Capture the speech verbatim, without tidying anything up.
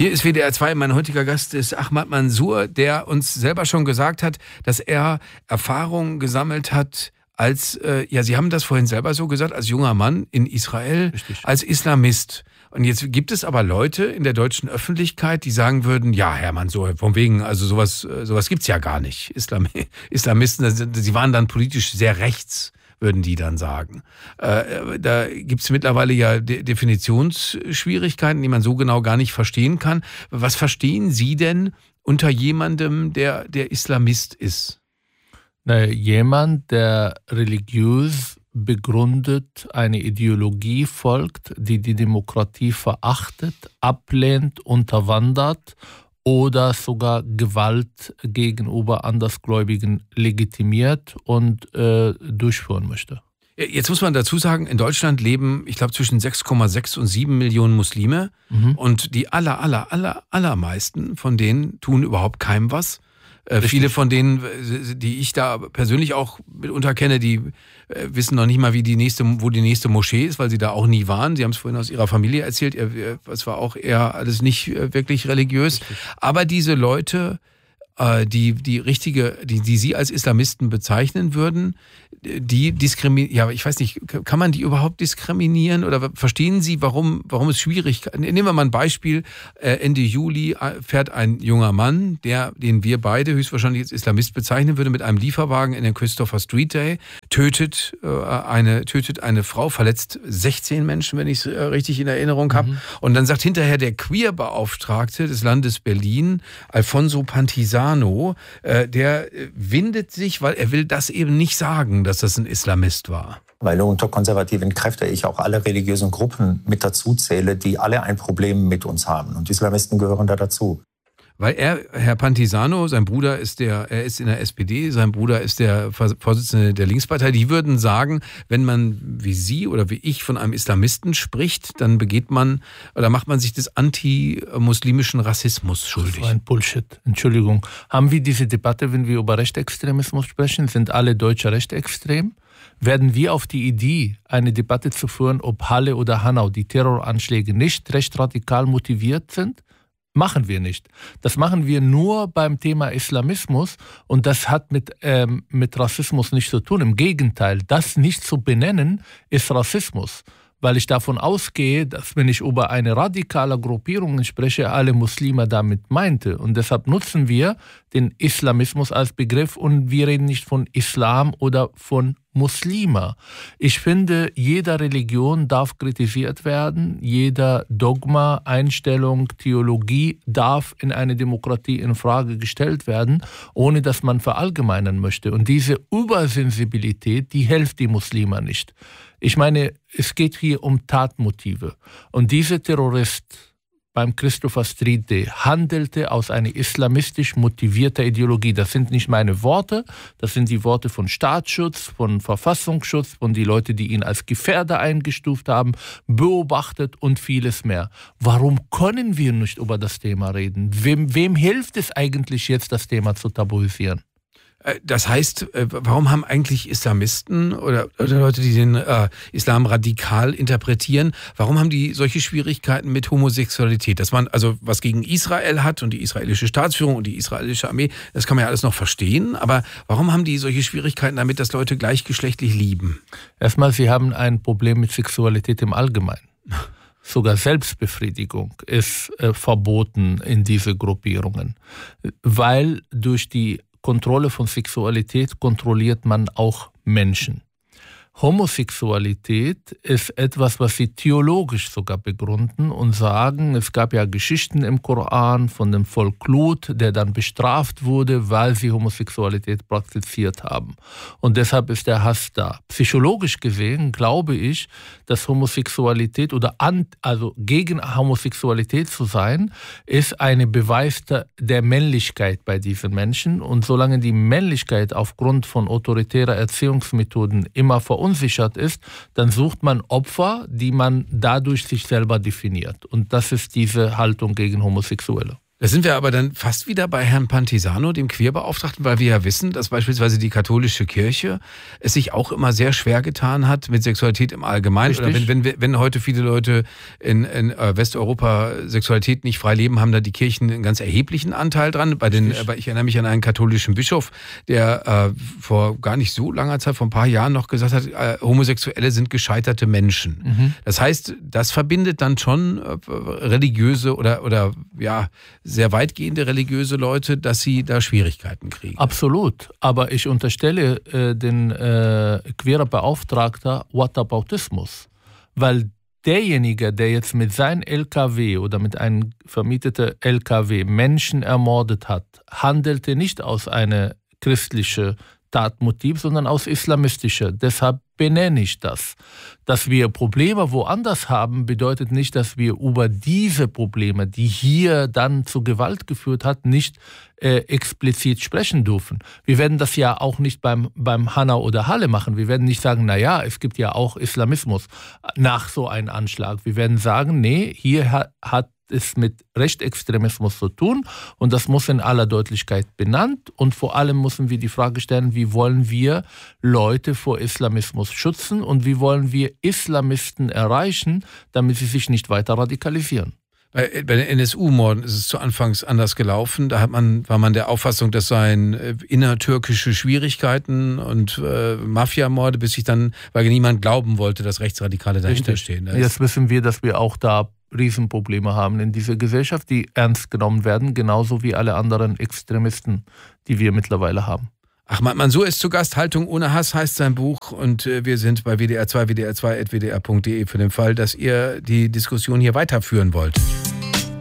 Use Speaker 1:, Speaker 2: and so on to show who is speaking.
Speaker 1: Hier ist W D R zwei, mein heutiger Gast ist Ahmad Mansour, der uns selber schon gesagt hat, dass er Erfahrungen gesammelt hat als, äh, ja, Sie haben das vorhin selber so gesagt, als junger Mann in Israel,
Speaker 2: Richtig.
Speaker 1: Als Islamist. Und jetzt gibt es aber Leute in der deutschen Öffentlichkeit, die sagen würden, ja, Herr Mansour, von wegen, also sowas, sowas gibt's ja gar nicht. Islam, Islamisten, sie waren dann politisch sehr rechts, würden die dann sagen. Äh, da gibt's mittlerweile ja De- Definitionsschwierigkeiten, die man so genau gar nicht verstehen kann. Was verstehen Sie denn unter jemandem, der, der Islamist ist?
Speaker 2: Na, jemand, der religiös begründet eine Ideologie folgt, die die Demokratie verachtet, ablehnt, unterwandert oder sogar Gewalt gegenüber Andersgläubigen legitimiert und äh, durchführen möchte.
Speaker 1: Jetzt muss man dazu sagen, in Deutschland leben, ich glaube, zwischen sechs Komma sechs und sieben Millionen Muslime. Mhm. Und die aller, aller, aller, allermeisten von denen tun überhaupt keinem was. Äh, viele von denen, die ich da persönlich auch mitunter kenne, die äh, wissen noch nicht mal, wie die nächste, wo die nächste Moschee ist, weil sie da auch nie waren. Sie haben es vorhin aus ihrer Familie erzählt. Es war auch eher alles nicht wirklich religiös. Richtig. Aber diese Leute, äh, die die richtige, die die Sie als Islamisten bezeichnen würden, die diskriminieren. Ja, ich weiß nicht, kann man die überhaupt diskriminieren oder verstehen Sie, warum warum es schwierig? Nehmen wir mal ein Beispiel. Ende Juli fährt ein junger Mann, der den wir beide höchstwahrscheinlich als Islamist bezeichnen würden, mit einem Lieferwagen in den Christopher Street Day, tötet eine tötet eine Frau, verletzt sechzehn Menschen, wenn ich es richtig in Erinnerung habe. Mhm. Und dann sagt hinterher der Queer-Beauftragte des Landes Berlin, Alfonso Pantisano, der windet sich, weil er will das eben nicht sagen, dass das ein Islamist war.
Speaker 3: Weil unter konservativen Kräften ich auch alle religiösen Gruppen mit dazu zähle, die alle ein Problem mit uns haben. Und Islamisten gehören da dazu.
Speaker 1: Weil er, Herr Pantisano, sein Bruder ist der, er ist in der S P D, sein Bruder ist der Vorsitzende der Linkspartei, die würden sagen, wenn man wie Sie oder wie ich von einem Islamisten spricht, dann begeht man oder macht man sich des anti-muslimischen Rassismus schuldig.
Speaker 2: Das war ein Bullshit, Entschuldigung. Haben wir diese Debatte, wenn wir über Rechtsextremismus sprechen, sind alle Deutsche rechtsextrem? Werden wir auf die Idee, eine Debatte zu führen, ob Halle oder Hanau, die Terroranschläge nicht rechtsradikal motiviert sind? Machen wir nicht. Das machen wir nur beim Thema Islamismus und das hat mit, ähm, mit Rassismus nichts zu tun. Im Gegenteil, das nicht zu benennen, ist Rassismus. Weil ich davon ausgehe, dass wenn ich über eine radikale Gruppierung spreche, alle Muslime damit meinte. Und deshalb nutzen wir den Islamismus als Begriff und wir reden nicht von Islam oder von Muslime. Ich finde, jede Religion darf kritisiert werden, jeder Dogma, Einstellung, Theologie darf in eine Demokratie in Frage gestellt werden, ohne dass man verallgemeinern möchte. Und diese Übersensibilität, die hilft die Muslime nicht. Ich meine, es geht hier um Tatmotive. Und dieser Terrorist beim Christopher Street Day handelte aus einer islamistisch motivierten Ideologie. Das sind nicht meine Worte, das sind die Worte von Staatsschutz, von Verfassungsschutz, von den Leuten, die ihn als Gefährder eingestuft haben, beobachtet und vieles mehr. Warum können wir nicht über das Thema reden? Wem, wem hilft es eigentlich jetzt, das Thema zu tabuisieren?
Speaker 1: Das heißt, warum haben eigentlich Islamisten oder, oder Leute, die den äh, Islam radikal interpretieren, warum haben die solche Schwierigkeiten mit Homosexualität? Dass man also was gegen Israel hat und die israelische Staatsführung und die israelische Armee, das kann man ja alles noch verstehen. Aber warum haben die solche Schwierigkeiten damit, dass Leute gleichgeschlechtlich lieben?
Speaker 2: Erstmal, sie haben ein Problem mit Sexualität im Allgemeinen. Sogar Selbstbefriedigung ist äh, verboten in diese Gruppierungen, weil durch die Kontrolle von Sexualität kontrolliert man auch Menschen. Homosexualität ist etwas, was sie theologisch sogar begründen und sagen, es gab ja Geschichten im Koran von dem Volk Lut, der dann bestraft wurde, weil sie Homosexualität praktiziert haben. Und deshalb ist der Hass da. Psychologisch gesehen glaube ich, dass Homosexualität oder an, also gegen Homosexualität zu sein, ist ein Beweis der Männlichkeit bei diesen Menschen. Und solange die Männlichkeit aufgrund von autoritärer Erziehungsmethoden immer verunsichert ist, dann sucht man Opfer, die man dadurch sich selber definiert. Und das ist diese Haltung gegen Homosexuelle.
Speaker 1: Da sind wir aber dann fast wieder bei Herrn Pantisano, dem Queerbeauftragten, weil wir ja wissen, dass beispielsweise die katholische Kirche es sich auch immer sehr schwer getan hat mit Sexualität im Allgemeinen. Oder wenn, wenn, wenn heute viele Leute in, in Westeuropa Sexualität nicht frei leben, haben da die Kirchen einen ganz erheblichen Anteil dran. Bei den, ich erinnere mich an einen katholischen Bischof, der äh, vor gar nicht so langer Zeit, vor ein paar Jahren noch gesagt hat, äh, Homosexuelle sind gescheiterte Menschen. Mhm. Das heißt, das verbindet dann schon äh, religiöse oder, oder ja, sehr weitgehende religiöse Leute, dass sie da Schwierigkeiten kriegen.
Speaker 2: Absolut. Aber ich unterstelle äh, den äh, queerer Beauftragter Whataboutismus. Weil derjenige, der jetzt mit seinem L K W oder mit einem vermieteten L K W Menschen ermordet hat, handelte nicht aus einem christlichen Tatmotiv, sondern aus islamistischer. Deshalb benenne ich das. Dass wir Probleme woanders haben, bedeutet nicht, dass wir über diese Probleme, die hier dann zu Gewalt geführt hat, nicht äh, explizit sprechen dürfen. Wir werden das ja auch nicht beim, beim Hanau oder Halle machen. Wir werden nicht sagen, naja, es gibt ja auch Islamismus nach so einem Anschlag. Wir werden sagen, nee, hier hat, hat es mit Rechtsextremismus zu tun und das muss in aller Deutlichkeit benannt und vor allem müssen wir die Frage stellen, wie wollen wir Leute vor Islamismus schützen und wie wollen wir Islamisten erreichen, damit sie sich nicht weiter radikalisieren.
Speaker 1: Bei, bei den N S U-Morden ist es zu Anfangs anders gelaufen. Da hat man, war man der Auffassung, das seien innertürkische Schwierigkeiten und äh, Mafiamorde, bis sich dann, weil niemand glauben wollte, dass Rechtsradikale dahinter stehen.
Speaker 2: Jetzt wissen wir, dass wir auch da Riesenprobleme haben in dieser Gesellschaft, die ernst genommen werden, genauso wie alle anderen Extremisten, die wir mittlerweile haben.
Speaker 1: Ahmad Mansour ist zu Gast. Haltung ohne Hass heißt sein Buch und wir sind bei W D R zwei, W D R zwei at W D R punkt de für den Fall, dass ihr die Diskussion hier weiterführen wollt.